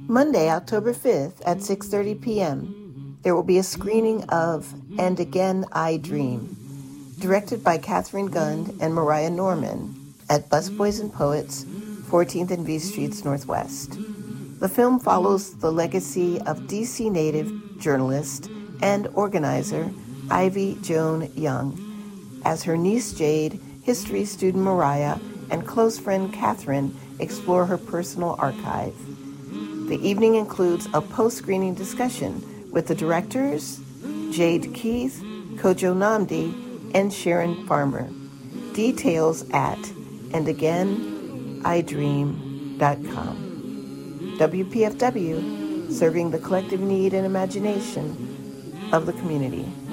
Monday, October 5th at 6:30 p.m., there will be a screening of And Again I Dream, directed by Catherine Gund and Mariah Norman at Busboys and Poets, 14th and V Streets Northwest. The film follows the legacy of D.C. native journalist and organizer Ivy Joan Young as her niece Jade, history student Mariah, and close friend Catherine explore her personal archive. The evening includes a post-screening discussion with the directors, Jade Keith, Kojo Nnamdi, and Sharon Farmer. Details at andaagainidream.com. WPFW, serving the collective need and imagination of the community.